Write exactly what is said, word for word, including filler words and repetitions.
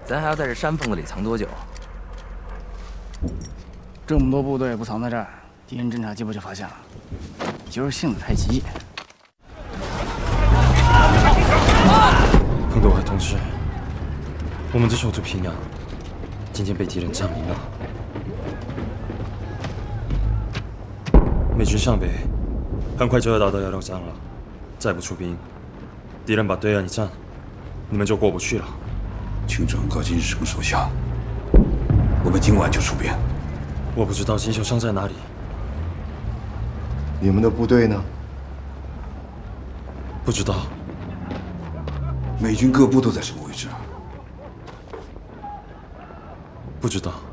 咱还要在这山缝子里藏多久？ 这么多部队不藏在这儿，敌人侦察机不就发现了？你就是性子太急。 彭德怀同志，我们的首都平阳今天被敌人占领了。美军向北，很快就要到到鸭绿江了，再不出兵，敌人把对岸一占，你们就过不去了。 请转告金日成手下，我们今晚就出兵。 我不知道金秀山在哪里。 你们的部队呢？ 不知道。 美军各部都在什么位置？ 不知道。